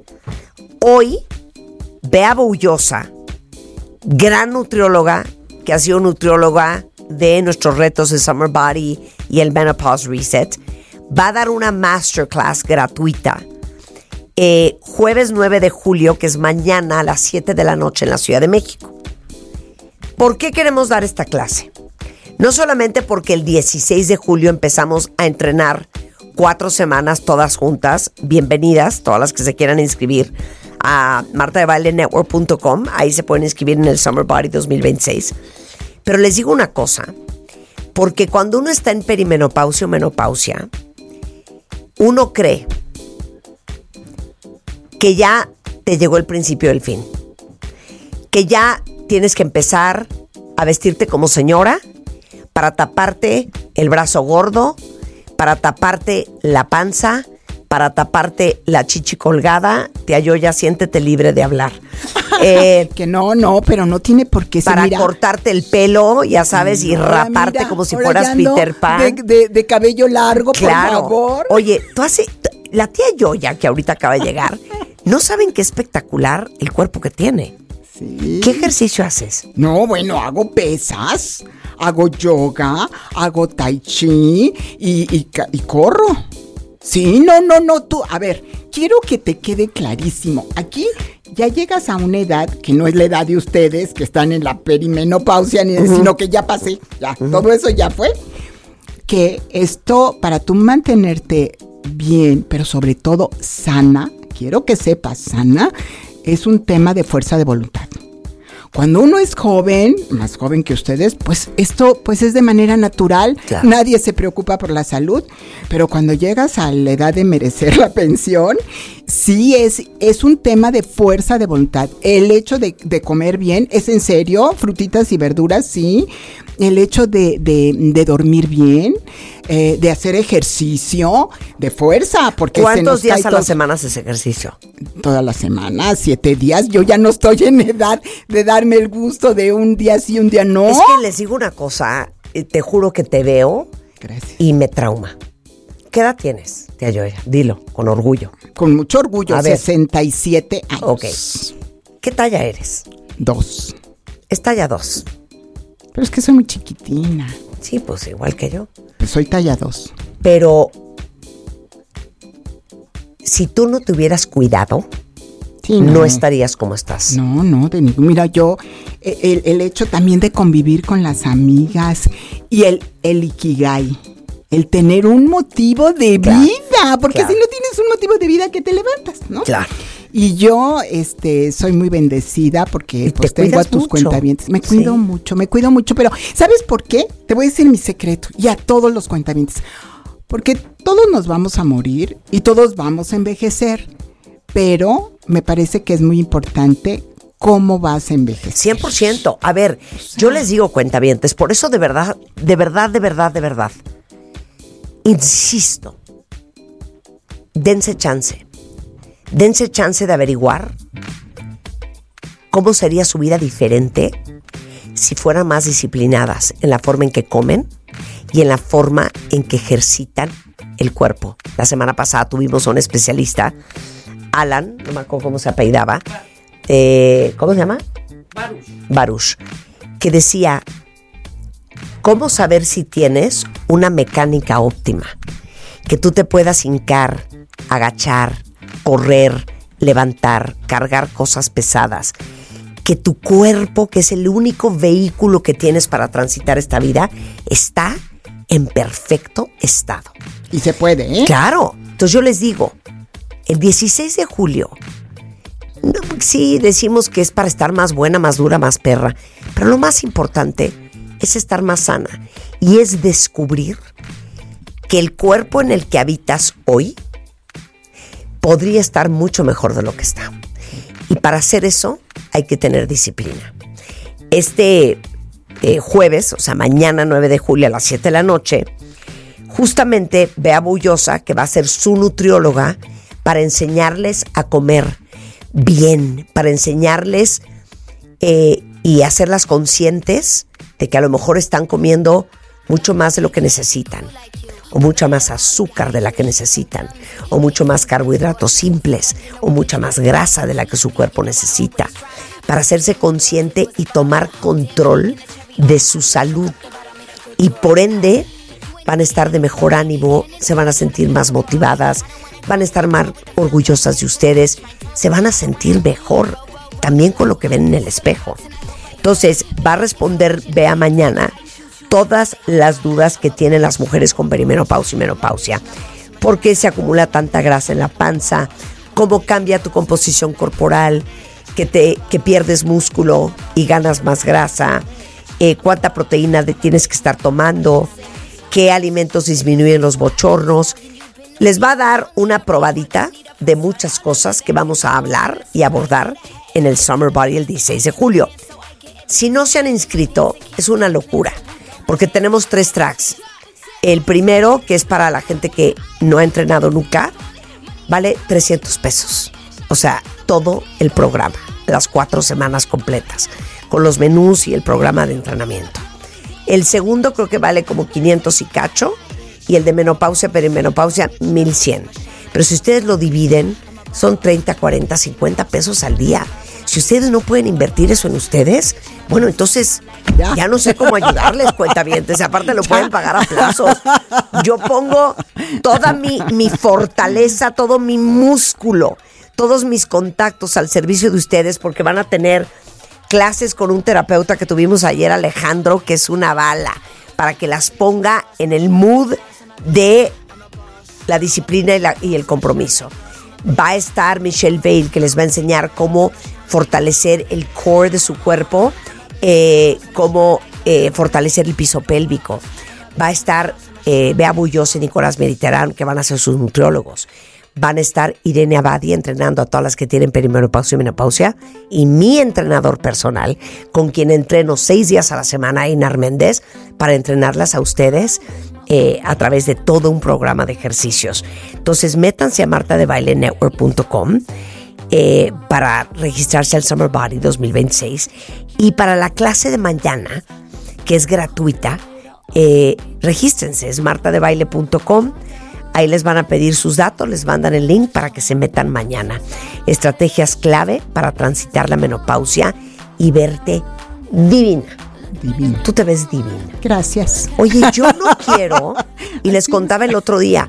hoy Bea Boullosa, gran nutrióloga, que ha sido nutrióloga de nuestros retos de Summer Body y el Menopause Reset, va a dar una masterclass gratuita eh, jueves nueve de julio, que es mañana a las siete de la noche en la Ciudad de México. ¿Por qué queremos dar esta clase? No solamente porque el dieciséis de julio empezamos a entrenar cuatro semanas todas juntas, bienvenidas todas las que se quieran inscribir a marta de baile network punto com, ahí se pueden inscribir en el Summer Body dos mil veintiséis. Pero les digo una cosa, porque cuando uno está en perimenopausia o menopausia, uno cree que ya te llegó el principio del fin, que ya tienes que empezar a vestirte como señora para taparte el brazo gordo, para taparte la panza, para taparte la chichi colgada. Tía Yoya, siéntete libre de hablar. Eh, que no, no, pero no tiene por qué ser. Para mira, cortarte el pelo, ya sabes, y ahora raparte mira, como si ahora fueras ya ando Peter Pan. De, de, de cabello largo, Claro. por favor. Oye, tú haces... La tía Yoya, que ahorita acaba de llegar, no saben qué espectacular el cuerpo que tiene. Sí. ¿Qué ejercicio haces? No, bueno, hago pesas, hago yoga, hago tai chi y, y, y corro. Sí, no, no, no, tú, a ver, quiero que te quede clarísimo. Aquí ya llegas a una edad que no es la edad de ustedes, que están en la perimenopausia, ni uh-huh. sino que ya pasé, ya, uh-huh. todo eso ya fue. Que esto, para tú mantenerte bien, pero sobre todo sana, quiero que sepas, sana, es un tema de fuerza de voluntad. Cuando uno es joven, más joven que ustedes, pues esto pues es de manera natural, claro. Nadie se preocupa por la salud, pero cuando llegas a la edad de merecer la pensión, sí es, es un tema de fuerza de voluntad. El hecho de, de comer bien, es en serio, frutitas y verduras, sí. El hecho de, de, de dormir bien, eh, de hacer ejercicio, de fuerza, porque ¿cuántos se nos días cae a todo, la semana haces ejercicio? Toda la semana, siete días. Yo ya no estoy en edad de darme el gusto de un día sí, un día no. Es que les digo una cosa, te juro que te veo. Gracias. Y me trauma. ¿Qué edad tienes, tía Yoya? Dilo, con orgullo. Con mucho orgullo, a ver. sesenta y siete años. Ok. ¿Qué talla eres? Dos. Es talla dos. Pero es que soy muy chiquitina. Sí, pues igual que yo. Pues soy talla dos. Pero si tú no te hubieras cuidado, sí, no. no estarías como estás. No, no, de ningún. Mira, yo, el, el hecho también de convivir con las amigas y el, el ikigai, el tener un motivo de claro, vida, porque claro. si no tienes un motivo de vida, ¿qué te levantas, no? Claro. Y yo, este, soy muy bendecida porque pues tengo a tus cuentavientes. Me cuido sí. mucho, me cuido mucho, pero ¿sabes por qué? Te voy a decir mi secreto y a todos los cuentavientes. Porque todos nos vamos a morir y todos vamos a envejecer, pero me parece que es muy importante cómo vas a envejecer. cien por ciento. A ver, o sea, yo les digo cuentavientes, por eso de verdad, de verdad, de verdad, de verdad, insisto, dense chance. Dense chance de averiguar cómo sería su vida diferente si fueran más disciplinadas en la forma en que comen y en la forma en que ejercitan el cuerpo. La semana pasada tuvimos a un especialista, Alan, no me acuerdo cómo se apellidaba, eh, ¿cómo se llama? Baruch. Baruch, que decía, ¿cómo saber si tienes una mecánica óptima? Que tú te puedas hincar, agachar, correr, levantar, cargar cosas pesadas, que tu cuerpo, que es el único vehículo que tienes para transitar esta vida, está en perfecto estado. Y se puede, ¿eh? Claro. Entonces yo les digo, el dieciséis de julio, no, sí decimos que es para estar más buena, más dura, más perra, pero lo más importante es estar más sana y es descubrir que el cuerpo en el que habitas hoy podría estar mucho mejor de lo que está. Y para hacer eso hay que tener disciplina. Este eh, jueves, o sea, mañana nueve de julio a las siete de la noche, justamente Bea Bullosa, que va a ser su nutrióloga, para enseñarles a comer bien, para enseñarles eh, y hacerlas conscientes de que a lo mejor están comiendo mucho más de lo que necesitan, o mucha más azúcar de la que necesitan, o mucho más carbohidratos simples, o mucha más grasa de la que su cuerpo necesita, para hacerse consciente y tomar control de su salud. Y por ende, van a estar de mejor ánimo, se van a sentir más motivadas, van a estar más orgullosas de ustedes, se van a sentir mejor, también con lo que ven en el espejo. Entonces, va a responder Bea mañana todas las dudas que tienen las mujeres con perimenopausia y menopausia. ¿Por qué se acumula tanta grasa en la panza? ¿Cómo cambia tu composición corporal? ¿Que, te, que pierdes músculo y ganas más grasa? Eh, ¿Cuánta proteína de, tienes que estar tomando? ¿Qué alimentos disminuyen los bochornos? Les va a dar una probadita de muchas cosas que vamos a hablar y abordar en el Summer Body el dieciséis de julio. Si no se han inscrito, es una locura, porque tenemos tres tracks. El primero, que es para la gente que no ha entrenado nunca, vale trescientos pesos. O sea, todo el programa, las cuatro semanas completas, con los menús y el programa de entrenamiento. El segundo creo que vale como quinientos y cacho, y el de menopausia, perimenopausia, mil cien. Pero si ustedes lo dividen, son treinta, cuarenta, cincuenta pesos al día. Si ustedes no pueden invertir eso en ustedes, bueno, entonces ya, ya no sé cómo ayudarles, cuentavientes. Aparte lo pueden pagar a plazos. Yo pongo toda mi, mi fortaleza, todo mi músculo, todos mis contactos al servicio de ustedes, porque van a tener clases con un terapeuta que tuvimos ayer, Alejandro, que es una bala, para que las ponga en el mood de la disciplina y, la, y el compromiso. Va a estar Michelle Veil, que les va a enseñar cómo fortalecer el core de su cuerpo, eh, cómo eh, fortalecer el piso pélvico. Va a estar eh, Bea Bullos y Nicolás Mediterrán, que van a ser sus nutriólogos. Van a estar Irene Abadi entrenando a todas las que tienen perimenopausia y menopausia, y mi entrenador personal, con quien entreno seis días a la semana, Einar Méndez, para entrenarlas a ustedes eh, a través de todo un programa de ejercicios. Entonces métanse a marta de baile network punto com eh, para registrarse al Summer Body dos mil veintiséis, y para la clase de mañana, que es gratuita, eh, regístrense, es marta de baile punto com. Ahí les van a pedir sus datos, les mandan el link para que se metan mañana. Estrategias clave para transitar la menopausia y verte divina. Divina. Tú te ves divina. Gracias. Oye, yo no quiero, y les contaba el otro día,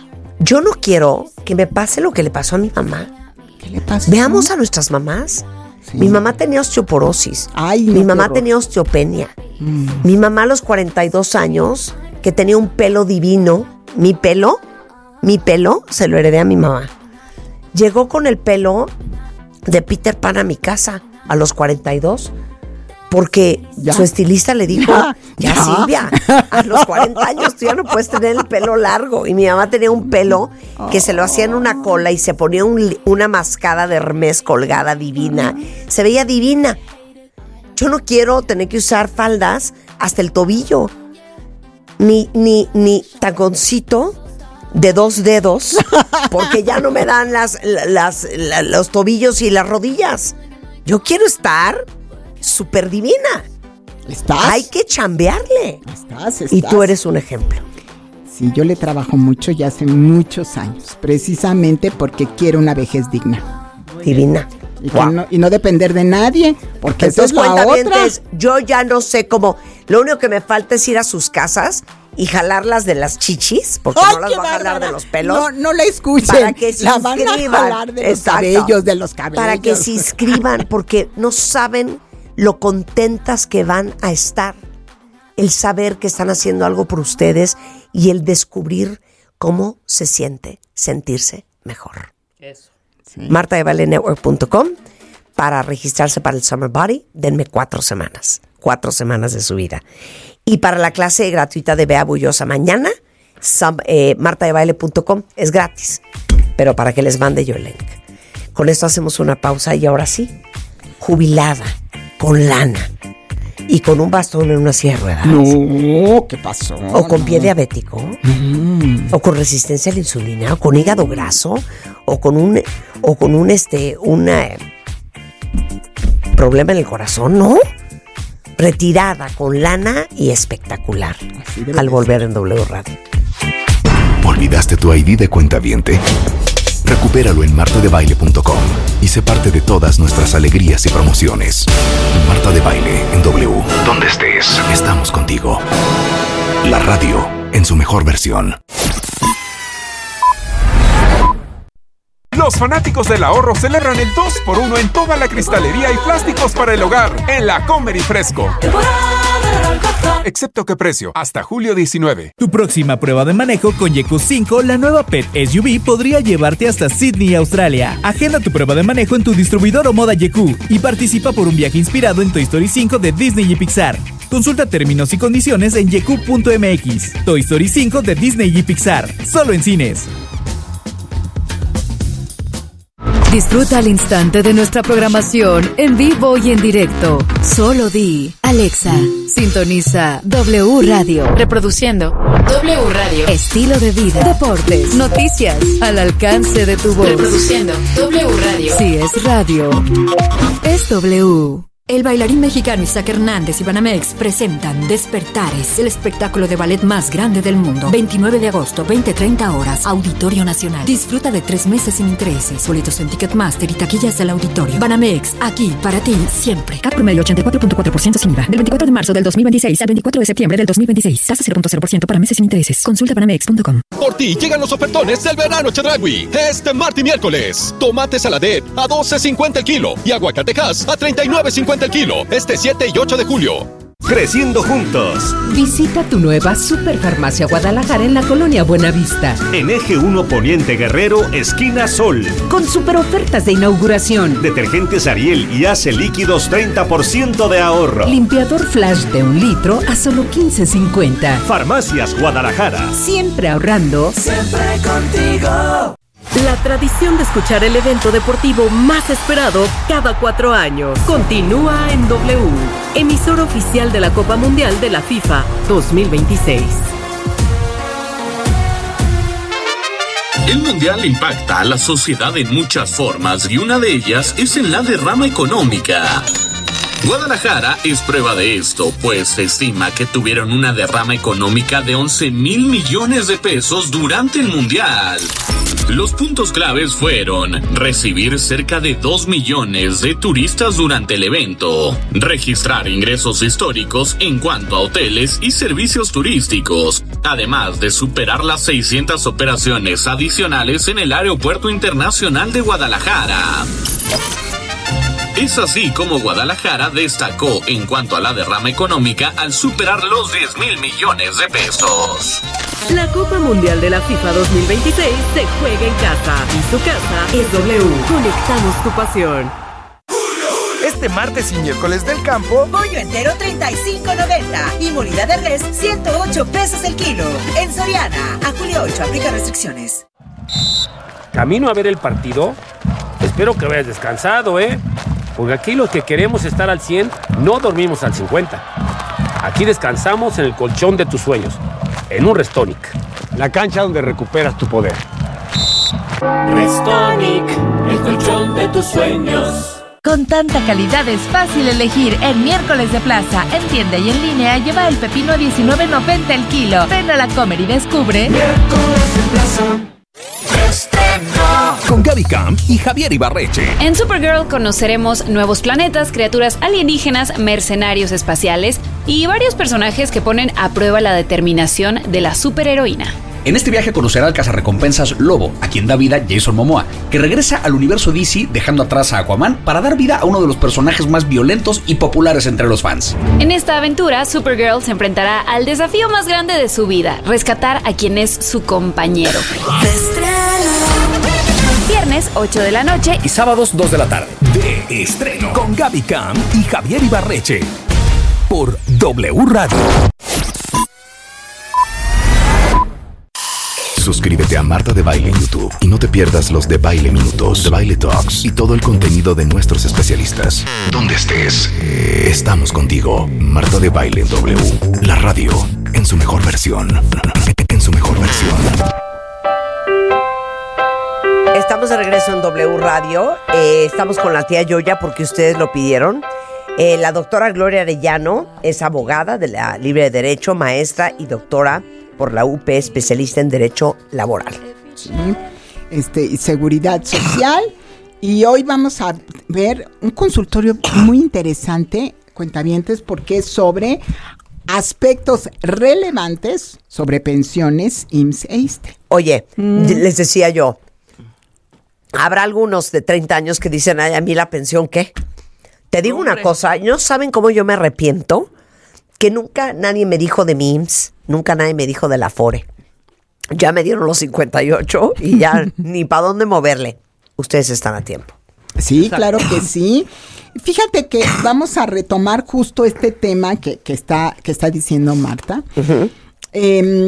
yo no quiero que me pase lo que le pasó a mi mamá. ¿Qué le pasó? Veamos a nuestras mamás. Sí. Mi mamá tenía osteoporosis. Ay, mi no, mamá tenía osteopenia. Mm. Mi mamá a los cuarenta y dos años, que tenía un pelo divino, mi pelo... Mi pelo se lo heredé a mi mamá. Llegó con el pelo de Peter Pan a mi casa a los cuarenta y dos, porque ya. Su estilista le dijo, ya, ya, ya Silvia, a los cuarenta años tú ya no puedes tener el pelo largo. Y mi mamá tenía un pelo que se lo hacía en una cola y se ponía un, una mascada de Hermès colgada divina. Se veía divina. Yo no quiero tener que usar faldas hasta el tobillo, ni, ni, ni taconcito de dos dedos, porque ya no me dan las, las, las, los tobillos y las rodillas. Yo quiero estar súper divina. ¿Estás? Hay que chambearle. Estás, estás. Y tú eres un ejemplo. Sí, yo le trabajo mucho ya hace muchos años, precisamente porque quiero una vejez digna. Divina. Y, wow. no, y no depender de nadie, porque entonces, esa es la otra. Yo ya no sé cómo. Lo único que me falta es ir a sus casas y jalarlas de las chichis, porque Ay, no las va a jalar de los pelos. No, no la escuchen. Para que se la inscriban. Van a jalar de los Exacto. cabellos, de los cabellos. Para que se inscriban, porque no saben lo contentas que van a estar. El saber que están haciendo algo por ustedes y el descubrir cómo se siente sentirse mejor. Eso. Sí. marta de baile network punto com para registrarse para el Summer Body. Denme cuatro semanas. Cuatro semanas de su vida. Y para la clase gratuita de Bea Bullosa mañana, sub, eh, marta de baile punto com, es gratis. Pero para que les mande yo el link. Con esto hacemos una pausa y ahora sí, jubilada, con lana y con un bastón en una silla de ruedas. No, ¿qué pasó? O con no. pie diabético. Mm. O con resistencia a la insulina, o con hígado graso, o con un, o con un este, una eh, problema en el corazón, ¿no? Retirada, con lana y espectacular. Al volver en W Radio. ¿Olvidaste tu I D de cuentaviente? Recupéralo en marta de baile punto com y sé parte de todas nuestras alegrías y promociones. Marta de Baile en W. Donde estés, estamos contigo. La radio en su mejor versión. Los fanáticos del ahorro celebran el dos por uno en toda la cristalería y plásticos para el hogar en la Comer y Fresco. Excepto que precio, hasta julio diecinueve. Tu próxima prueba de manejo con Yeku cinco, la nueva Pet S U V, podría llevarte hasta Sydney, Australia. Agenda tu prueba de manejo en tu distribuidor o moda Yeku y participa por un viaje inspirado en Toy Story cinco de Disney y Pixar. Consulta términos y condiciones en yeku punto m x. Toy Story cinco de Disney y Pixar, solo en cines. Disfruta al instante de nuestra programación en vivo y en directo. Solo di, Alexa, sintoniza W Radio. Reproduciendo W Radio. Estilo de vida, deportes, noticias, al alcance de tu voz. Reproduciendo W Radio. Si es radio, es W. El bailarín mexicano Isaac Hernández y Banamex presentan Despertares, el espectáculo de ballet más grande del mundo. veintinueve de agosto, veinte treinta horas, Auditorio Nacional. Disfruta de tres meses sin intereses. Boletos en Ticketmaster y taquillas del auditorio. Banamex, aquí para ti siempre. C A T promedio ochenta y cuatro punto cuatro por ciento sin I V A. Del veinticuatro de marzo del dos mil veintiséis al veinticuatro de septiembre del dos mil veintiséis. Tasa cero punto cero por ciento para meses sin intereses. Consulta banamex punto com. Por ti llegan los ofertones del verano Chedraui. Este martes y miércoles. Tomate saladet a doce cincuenta el kilo y aguacatejas a treinta y nueve cincuenta el kilo. Este siete y ocho de julio. Creciendo juntos. Visita tu nueva Superfarmacia Guadalajara en la colonia Buenavista. En Eje uno Poniente Guerrero, esquina Sol. Con super ofertas de inauguración. Detergentes Ariel y Ace líquidos treinta por ciento de ahorro. Limpiador Flash de un litro a solo quince cincuenta. Farmacias Guadalajara. Siempre ahorrando. Siempre contigo. La tradición de escuchar el evento deportivo más esperado cada cuatro años continúa en W, emisora oficial de la Copa Mundial de la FIFA dos mil veintiséis. El Mundial impacta a la sociedad en muchas formas y una de ellas es en la derrama económica. Guadalajara es prueba de esto, pues se estima que tuvieron una derrama económica de once mil millones de pesos durante el Mundial. Los puntos claves fueron recibir cerca de dos millones de turistas durante el evento, registrar ingresos históricos en cuanto a hoteles y servicios turísticos, además de superar las seiscientas operaciones adicionales en el Aeropuerto Internacional de Guadalajara. Es así como Guadalajara destacó en cuanto a la derrama económica al superar los diez mil millones de pesos. La Copa Mundial de la FIFA dos mil veintiséis se juega en casa y su casa es W. Conectamos tu pasión. Este martes y miércoles del campo, pollo entero treinta y cinco noventa y molida de res ciento ocho pesos el kilo. En Soriana, a julio ocho, aplica restricciones. Camino a ver el partido. Espero que vayas descansado, ¿eh? Porque aquí los que queremos estar al cien no dormimos al cincuenta. Aquí descansamos en el colchón de tus sueños, en un Restonic, la cancha donde recuperas tu poder. Restonic, el colchón de tus sueños. Con tanta calidad es fácil elegir. En miércoles de plaza, en tienda y en línea, lleva el pepino a diecinueve noventa el kilo. Ven a la Comer y descubre. Miércoles de plaza. Con Gaby Camp y Javier Ibarreche. En Supergirl conoceremos nuevos planetas, criaturas alienígenas, mercenarios espaciales y varios personajes que ponen a prueba la determinación de la superheroína. En este viaje conocerá al cazarrecompensas Lobo, a quien da vida Jason Momoa, que regresa al universo D C dejando atrás a Aquaman para dar vida a uno de los personajes más violentos y populares entre los fans. En esta aventura, Supergirl se enfrentará al desafío más grande de su vida, rescatar a quien es su compañero. Viernes, ocho de la noche y sábados, dos de la tarde. De estreno con Gaby Camp y Javier Ibarreche por W Radio. Suscríbete a Marta de Baile en YouTube y no te pierdas los de Baile Minutos, de Baile Talks y todo el contenido de nuestros especialistas. Donde estés, estamos contigo. Marta de Baile en W, la radio en su mejor versión. En su mejor versión. Estamos de regreso en W Radio. Eh, estamos con la tía Yoya porque ustedes lo pidieron. Eh, la doctora Gloria Arellano es abogada de la Libre de Derecho, maestra y doctora por la U P, especialista en Derecho Laboral. Sí, este, y Seguridad Social. Y hoy vamos a ver un consultorio muy interesante, cuentavientes, porque es sobre aspectos relevantes sobre pensiones, I M S S e ISSSTE. Oye, mm. les decía yo, habrá algunos de treinta años que dicen, ay, a mí la pensión, ¿qué? Te digo Hombre. una cosa, ¿no saben cómo yo me arrepiento? Que nunca nadie me dijo de mi I M S S, nunca nadie me dijo de la Afore. Ya me dieron los cincuenta y ocho y ya ni para dónde moverle. Ustedes están a tiempo. Sí, claro que sí. Fíjate que vamos a retomar justo este tema que, que, está, que está diciendo Marta. Uh-huh. Eh,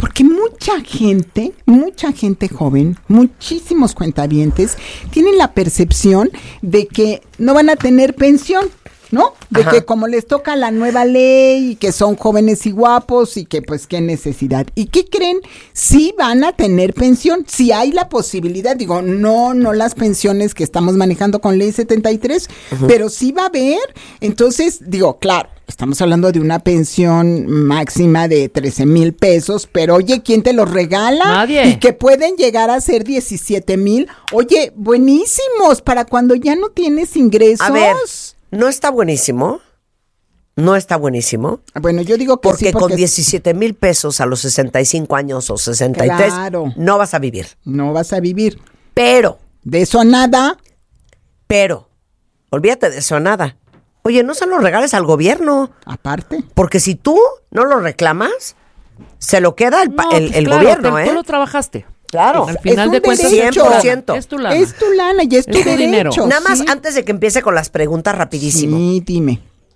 Porque mucha gente, mucha gente joven, muchísimos cuentavientes, tienen la percepción de que no van a tener pensión, ¿no? De Ajá. que como les toca la nueva ley y que son jóvenes y guapos y que pues qué necesidad. ¿Y qué creen? Sí van a tener pensión, sí hay la posibilidad, digo, no, no las pensiones que estamos manejando con ley setenta y tres, uh-huh. pero sí va a haber. Entonces, digo, claro, estamos hablando de una pensión máxima de trece mil pesos, pero oye, ¿quién te los regala? Nadie. Y que pueden llegar a ser diecisiete mil. Oye, buenísimos, para cuando ya no tienes ingresos. A ver, ¿no está buenísimo? ¿No está buenísimo? Bueno, yo digo que porque sí. Porque con diecisiete mil pesos a los sesenta y cinco años o sesenta y tres, claro, no vas a vivir. No vas a vivir. Pero. De eso a nada. Pero. Olvídate de eso a nada. Oye, no se lo regales al gobierno. Aparte. Porque si tú no lo reclamas, se lo queda el, no, el, pues el claro, gobierno, te, ¿eh? Tú lo trabajaste. Claro. Al final es de cuentas, cien por ciento. Es tu lana. Es tu lana y es tu, es tu derecho. dinero. Nada más sí. antes de que empiece con las preguntas rapidísimo. Sí, dime.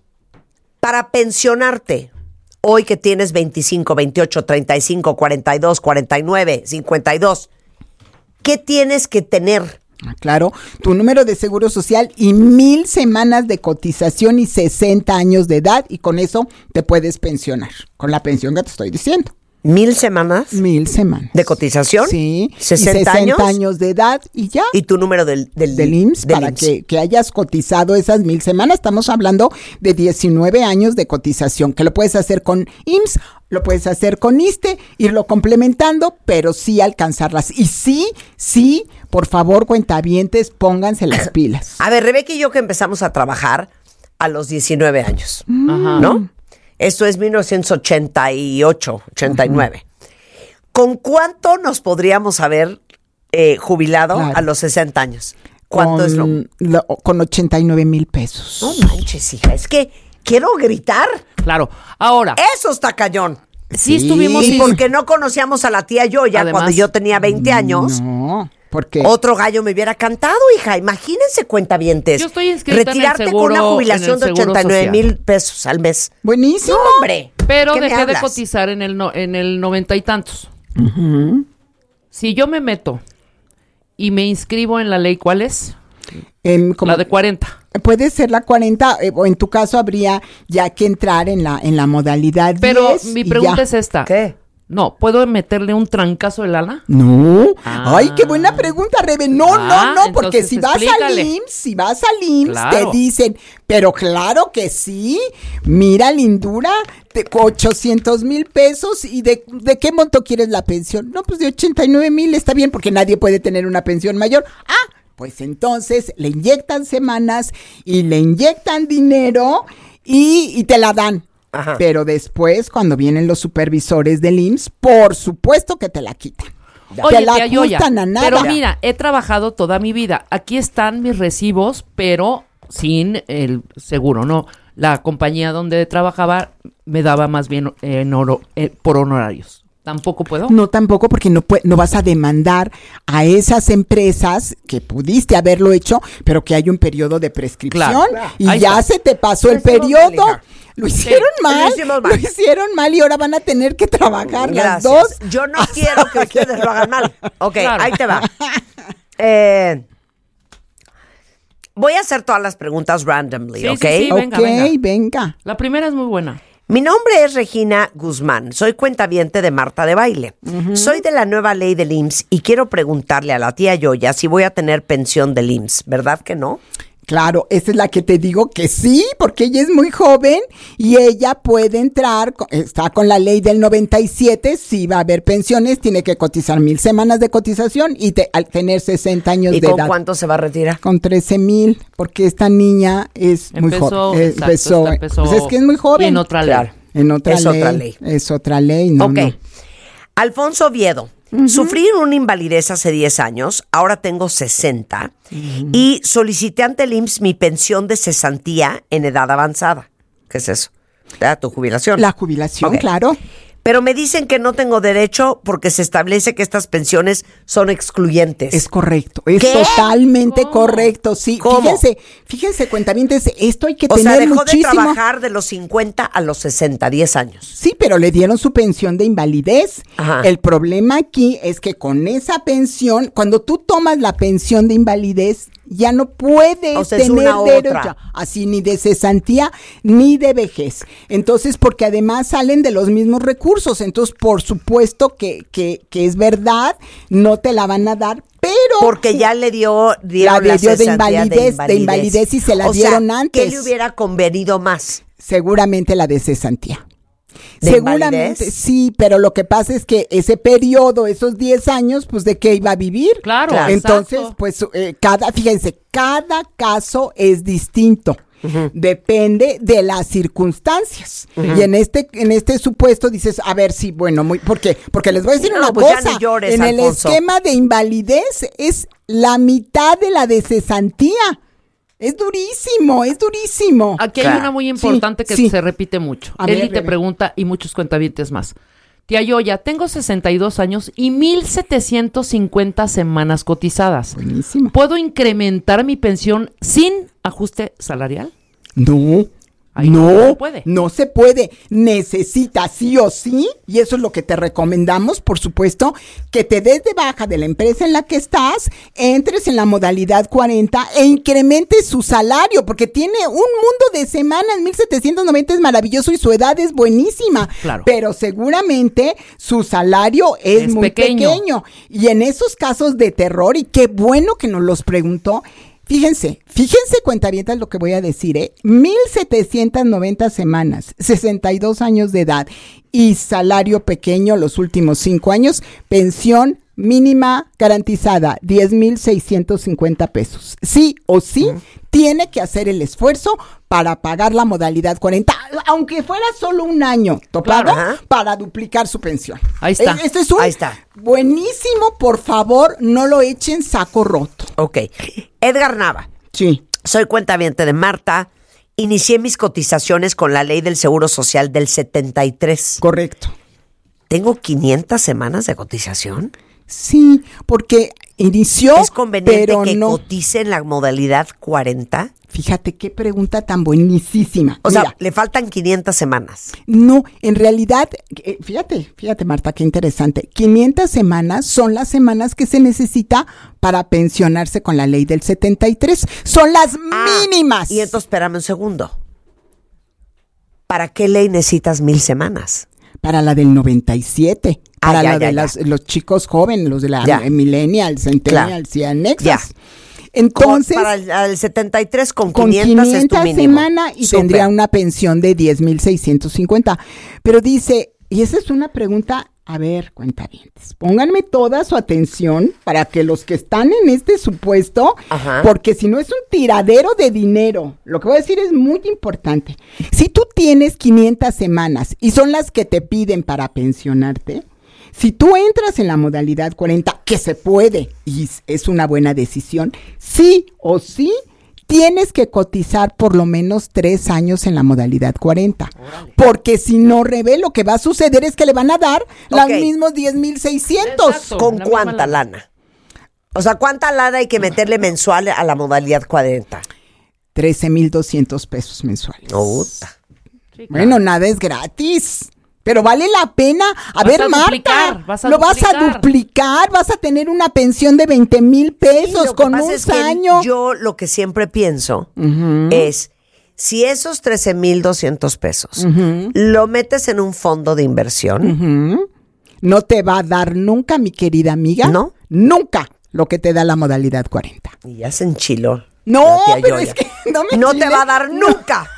Para pensionarte, hoy que tienes veinticinco, veintiocho, treinta y cinco, cuarenta y dos, cuarenta y nueve, cincuenta y dos, ¿qué tienes que tener? Ah, claro, tu número de seguro social y mil semanas de cotización y sesenta años de edad, y con eso te puedes pensionar, con la pensión que te estoy diciendo. ¿Mil semanas? Mil semanas. ¿De cotización? Sí. ¿sesenta, y sesenta años? años de edad y ya. ¿Y tu número del, del, del I M S S? del Para I M S S. Que, que hayas cotizado esas mil semanas. Estamos hablando de diecinueve años de cotización, que lo puedes hacer con I M S S, lo puedes hacer con ISSSTE, irlo complementando, pero sí alcanzarlas. Y sí, sí, por favor, cuentavientes, pónganse las pilas. A ver, Rebeca y yo que empezamos a trabajar a los diecinueve años, Ajá. ¿no? Esto es mil novecientos ochenta y ocho, ochenta y nueve. Uh-huh. ¿Con cuánto nos podríamos haber eh, jubilado claro. a los sesenta años? ¿Cuánto con, es lo? lo? Con ochenta y nueve mil pesos. No manches, hija, es que quiero gritar. Claro, ahora. Eso está cañón. Sí, sí estuvimos. Y porque no conocíamos a la tía Yoya Además, cuando yo tenía veinte años. No, porque otro gallo me hubiera cantado, hija. Imagínense, cuentavientes. Yo estoy inscrita retirarte en el seguro, con una jubilación de ochenta y nueve mil pesos al mes. Buenísimo. No, hombre. Pero ¿qué me dejé de hablas? cotizar en el, no, en el noventa y tantos. Uh-huh. Si yo me meto y me inscribo en la ley, ¿cuál es? En, como, la de cuarenta. Puede ser la cuarenta, eh, o en tu caso habría ya que entrar en la, en la modalidad Pero diez. mi pregunta ya. es esta. ¿Qué? No, ¿puedo meterle un trancazo de lana? No. Ah. Ay, qué buena pregunta, Rebe. No, Ah, no, no, porque entonces si vas explícale. al I M S S, si vas al I M S S, Claro. te dicen, pero claro que sí. Mira, lindura, de ochocientos mil pesos. ¿Y de, de qué monto quieres la pensión? No, pues de ochenta y nueve mil, está bien, porque nadie puede tener una pensión mayor. Ah, pues entonces le inyectan semanas y le inyectan dinero y, y te la dan. Ajá. Pero después, cuando vienen los supervisores del I M S S, por supuesto que te la quitan. Oye, te la tía Yoya, ajustan a nada. pero mira, he trabajado toda mi vida. Aquí están mis recibos, pero sin el seguro, ¿no? La compañía donde trabajaba me daba más bien eh, en oro, eh, por honorarios. ¿Tampoco puedo? No, tampoco, porque no, pue- no vas a demandar a esas empresas que pudiste haberlo hecho, pero que hay un periodo de prescripción. Claro. Y Ahí ya está. se te pasó Lo el hicimos mal, periodo. hija. Lo hicieron Sí, mal. lo hicimos mal. Lo hicieron mal y ahora van a tener que trabajar las Gracias. dos. Yo no quiero que ustedes lo hagan mal. Ok, Claro. ahí te va. Eh, voy a hacer todas las preguntas randomly, Sí, ¿ok? sí, sí. venga, ok, venga. venga. La primera es muy buena. Mi nombre es Regina Guzmán, soy cuentaviente de Marta de Baile. Soy de la nueva ley del I M S S y quiero preguntarle a la tía Yoya si voy a tener pensión del I M S S, ¿verdad que no? Claro, esa es la que te digo que sí, porque ella es muy joven y ella puede entrar, co- está con la ley del noventa y siete, sí va a haber pensiones, tiene que cotizar mil semanas de cotización y te- al tener sesenta años ¿Y de con edad. cuánto se va a retirar? Con trece mil, porque esta niña es muy Empezó, joven. exacto, empezó, esta empezó pues es que es muy joven. y en otra ley. Claro. En otra Es ley. otra ley. Es otra ley, no, ok. no. Alfonso Oviedo. Sufrí una invalidez hace diez años, ahora tengo sesenta y solicité ante el I M S S mi pensión de cesantía en edad avanzada. ¿Qué es eso? ¿Verdad? Tu jubilación. La jubilación, Ok. claro. Pero me dicen que no tengo derecho porque se establece que estas pensiones son excluyentes. Es correcto, es ¿Qué? totalmente ¿Cómo? correcto, sí. ¿Cómo? Fíjense, fíjense, cuentavientes, esto hay que o tener sea, dejó muchísimo. de trabajar de los cincuenta a los sesenta, diez años. Sí, pero le dieron su pensión de invalidez. Ajá. El problema aquí es que con esa pensión, cuando tú tomas la pensión de invalidez, ya no puedes O sea, es tener una u derecho, otra. así ni de cesantía ni de vejez. Entonces, porque además salen de los mismos recursos, entonces por supuesto que, que, que es verdad, no te la van a dar, pero Porque ya le dio, dieron la la le dio de cesantía invalidez, de invalidez y se la O sea, dieron antes. ¿qué le hubiera convenido más? Seguramente la de cesantía. ¿De Seguramente, invalidez? sí, pero lo que pasa es que ese periodo, esos diez años, pues ¿de qué iba a vivir? Claro, Claro. Entonces, exacto. pues eh, cada, fíjense, cada caso es distinto. Ujú. Depende de las circunstancias. Ujú. Y en este en este supuesto dices, a ver, sí, bueno, muy ¿por qué? Porque les voy a decir No, una pues ya cosa, no llores, en el Alfonso. esquema de invalidez es la mitad de la de cesantía. Es durísimo, es durísimo. Aquí hay Claro. una muy importante Sí, que sí. se repite mucho. A Eli ver, te Rebe. pregunta y muchos cuentavientes más. Tía Yoya, tengo sesenta y dos años y mil setecientos cincuenta semanas cotizadas. Buenísimo. ¿Puedo incrementar mi pensión sin ajuste salarial? No. Ahí no, no se puede. no se puede. Necesitas sí o sí, y eso es lo que te recomendamos, por supuesto, que te des de baja de la empresa en la que estás, entres en la modalidad cuarenta e incrementes su salario, porque tiene un mundo de semanas, mil setecientos noventa es maravilloso y su edad es buenísima, Claro. pero seguramente su salario es, Es muy pequeño. pequeño. Y en esos casos de terror, y qué bueno que nos los preguntó, Fíjense, fíjense cuentavientas lo que voy a decir, ¿eh? mil setecientas noventa semanas, sesenta y dos años de edad y salario pequeño los últimos cinco años, pensión mínima garantizada, diez mil seiscientos cincuenta pesos. Sí o sí, uh-huh. tiene que hacer el esfuerzo para pagar la modalidad cuarenta, aunque fuera solo un año topado, Claro, para duplicar su pensión. Ahí está. Eh, Este es un Ahí está. buenísimo, por favor, no lo echen saco roto. Ok. Edgar Nava. Sí. Soy cuentaviente de Marta. Inicié mis cotizaciones con la ley del Seguro Social del setenta y tres. Correcto. ¿Tengo quinientas semanas de cotización? Sí, porque inició, ¿Es conveniente pero que no. cotice en la modalidad cuarenta? Fíjate qué pregunta tan buenísima. O Mira, sea, le faltan quinientas semanas. no, en realidad, eh, fíjate, fíjate Marta, qué interesante. quinientas semanas son las semanas que se necesita para pensionarse con la ley del setenta y tres. Son las Ah, mínimas. Y entonces, espérame un segundo. ¿Para qué ley necesitas mil semanas? Para la del noventa y siete. Ah, Para ya, la de ya, las, ya. los chicos jóvenes, los de la Ya. millennials, centennials y anexas. Ya. Entonces, Con- para el, el setenta y tres con, con quinientas, es tu quinientas mínimo. semana y Súper. tendría una pensión de diez mil seiscientos cincuenta. Pero dice, y esa es una pregunta, a ver, cuentavientes, pónganme toda su atención para que los que están en este supuesto, Ajá. porque si no es un tiradero de dinero, lo que voy a decir es muy importante. Si tú tienes quinientas semanas y son las que te piden para pensionarte, si tú entras en la modalidad cuarenta, que se puede y es una buena decisión, sí o sí tienes que cotizar por lo menos tres años en la modalidad cuarenta. Órale. Porque si no, Rebe, lo que va a suceder es que le van a dar los Ok. mismos diez mil seiscientos. Exacto. ¿Con La cuánta misma lana? O sea, ¿cuánta lana hay que meterle mensual a la modalidad cuarenta? trece mil doscientos pesos mensuales. Puta. Sí, claro. Bueno, nada es gratis. Pero vale la pena. A Vas ver, a Marta, duplicar, vas a lo vas a duplicar. duplicar, vas a tener una pensión de veinte mil pesos Sí, lo que con pasa un es que año. Yo lo que siempre pienso Ujú. es, si esos trece mil doscientos pesos Ujú. lo metes en un fondo de inversión, Ujú. No te va a dar nunca, mi querida amiga. ¿No? Nunca lo que te da la modalidad cuarenta. y ya se enchiló. No, la tía pero Yoya. es que no me No te enchile. va a dar nunca,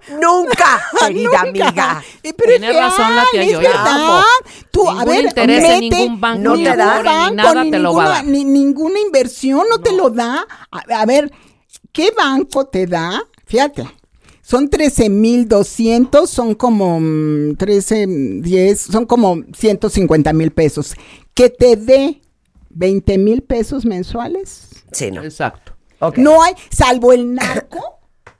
nunca, querida Nunca. amiga. Eh, pero Tiene es razón la tía real, es Yoya. verdad. Tú, a Ningún ver, interés mete, en ningún banco, no ni te da, Afore, ni banco, nada ni te lo va a ninguna- dar. Ni ninguna inversión no, te lo da. A, a ver, ¿qué banco te da? Fíjate. Son trece mil doscientos, son como mm, trece, diez, son como ciento cincuenta mil pesos. Que te dé veinte mil pesos mensuales. Sí, no. Exacto. Ok. No hay, salvo el narco,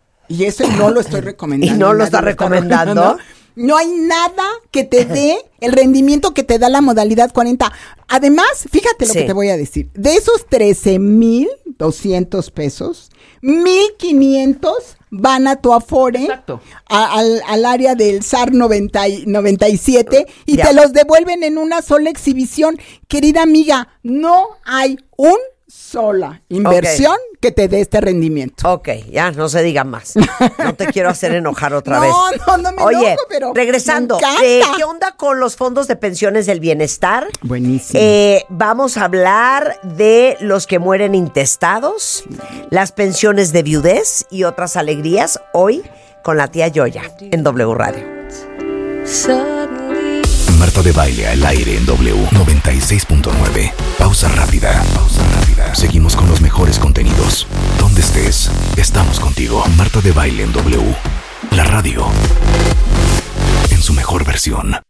y eso no lo estoy recomendando. ¿Y no lo nadie está recomendando? No hay nada que te dé el rendimiento que te da la modalidad cuarenta. Además, fíjate lo Sí. que te voy a decir. De esos trece mil doscientos pesos, mil quinientos van a tu Afore, a- al, al área del S A R noventa y, noventa y siete y Ya. te los devuelven en una sola exhibición. Querida amiga, no hay un sola inversión que te dé este rendimiento. Ok, ya no se diga más. No te quiero hacer enojar otra No, vez. no, no me Oye, enojo, pero regresando, me encanta. eh, ¿qué onda con los fondos de pensiones del bienestar? Buenísimo. Eh, vamos a hablar de los que mueren intestados, las pensiones de viudez y otras alegrías hoy con la tía Yoya en W Radio. Marta de Baile al aire en W noventa y seis punto nueve. Pausa rápida. Pausa rápida. Seguimos con los mejores contenidos. Donde estés, estamos contigo. Marta de Baile en W. La radio en su mejor versión.